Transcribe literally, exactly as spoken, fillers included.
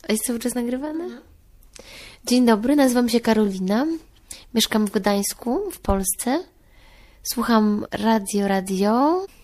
A jest cały czas nagrywane? Dzień dobry, nazywam się Karolina. Mieszkam w Gdańsku, w Polsce. Słucham radio, radio.